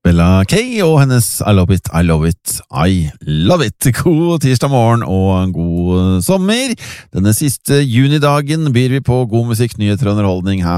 Bella Kay og hennes I love it, I love it, I love it. God tirsdag morgen og en god sommer. Denne siste junidagen byr vi på god musikk, nyheter og underholdning her